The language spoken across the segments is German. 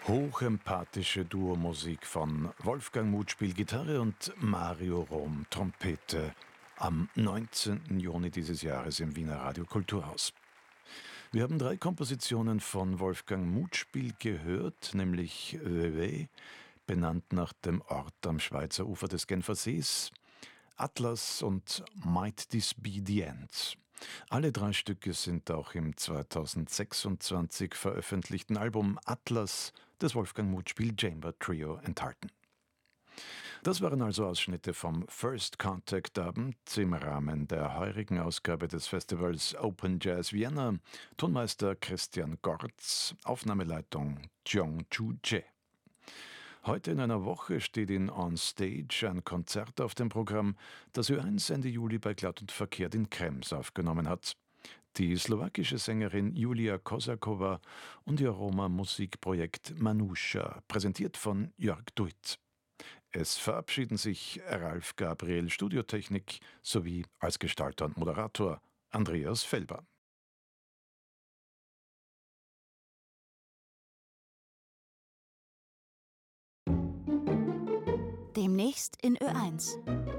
Hochempathische Duo-Musik von Wolfgang Mutspiel Gitarre und Mario Rom Trompete am 19. Juni dieses Jahres im Wiener Radio Kulturhaus. Wir haben 3 Kompositionen von Wolfgang Mutspiel gehört, nämlich Vevey, benannt nach dem Ort am Schweizer Ufer des Genfersees, Atlas und Might This Be the End. Alle 3 Stücke sind auch im 2026 veröffentlichten Album Atlas des Wolfgang Mutspiel Chamber Trio enthalten. Das waren also Ausschnitte vom First Contact Abend im Rahmen der heurigen Ausgabe des Festivals Open Jazz Vienna. Tonmeister Christian Gorz, Aufnahmeleitung Jeong-Chu Je. Heute in einer Woche steht in On Stage ein Konzert auf dem Programm, das Ö1 Ende Juli bei Cloud und Verkehr in Krems aufgenommen hat. Die slowakische Sängerin Julia Kosakowa und ihr Roma-Musikprojekt Manusha, präsentiert von Jörg Duit. Es verabschieden sich Ralf Gabriel Studiotechnik sowie als Gestalter und Moderator Andreas Felber. Demnächst in Ö1.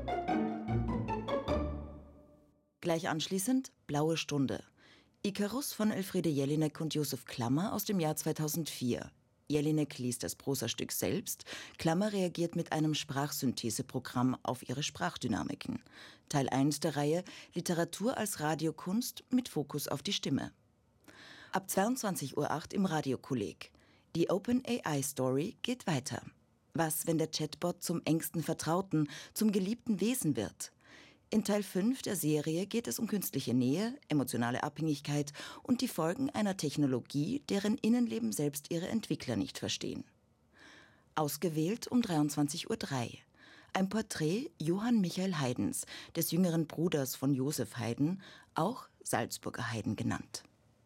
Gleich anschließend Blaue Stunde. Ikarus von Elfriede Jelinek und Josef Klammer aus dem Jahr 2004. Jelinek liest das Prosastück selbst, Klammer reagiert mit einem Sprachsyntheseprogramm auf ihre Sprachdynamiken. Teil 1 der Reihe Literatur als Radiokunst mit Fokus auf die Stimme. Ab 22:08 Uhr im Radiokolleg. Die Open AI Story geht weiter. Was, wenn der Chatbot zum engsten Vertrauten, zum geliebten Wesen wird? In Teil 5 der Serie geht es um künstliche Nähe, emotionale Abhängigkeit und die Folgen einer Technologie, deren Innenleben selbst ihre Entwickler nicht verstehen. Ausgewählt um 23:03 Uhr. Ein Porträt Johann Michael Haydns, des jüngeren Bruders von Joseph Haydn, auch Salzburger Haydn genannt.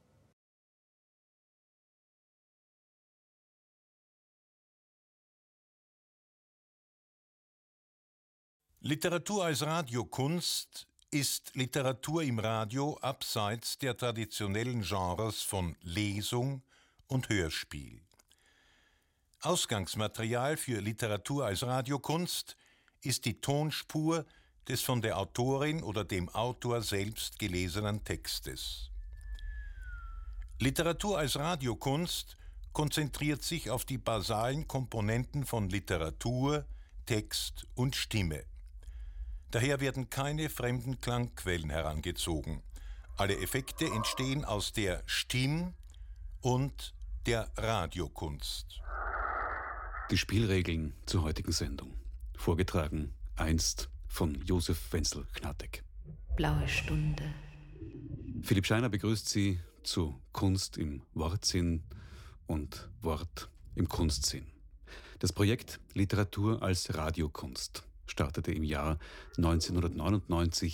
Literatur als Radiokunst ist Literatur im Radio abseits der traditionellen Genres von Lesung und Hörspiel. Ausgangsmaterial für Literatur als Radiokunst ist die Tonspur des von der Autorin oder dem Autor selbst gelesenen Textes. Literatur als Radiokunst konzentriert sich auf die basalen Komponenten von Literatur, Text und Stimme. Daher werden keine fremden Klangquellen herangezogen. Alle Effekte entstehen aus der Stimm- und der Radiokunst. Die Spielregeln zur heutigen Sendung. Vorgetragen einst von Josef Wenzel-Knatek. Blaue Stunde. Philipp Scheiner begrüßt Sie zu Kunst im Wortsinn und Wort im Kunstsinn. Das Projekt Literatur als Radiokunst startete im Jahr 1999